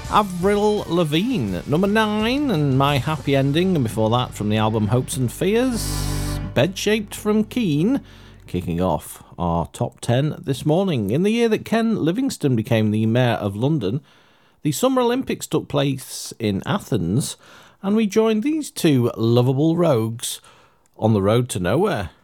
Avril Lavigne, number 9, and My Happy Ending, and before that from the album Hopes and Fears, Bed Shaped from Keane, kicking off our top 10 this morning. In the year that Ken Livingstone became the Mayor of London, the Summer Olympics took place in Athens, and we joined these two lovable rogues on the road to nowhere.